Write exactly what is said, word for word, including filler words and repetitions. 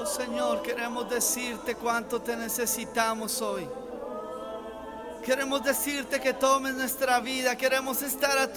Oh Señor, queremos decirte cuánto te necesitamos hoy. Queremos decirte que tomes nuestra vida. Queremos estar a tu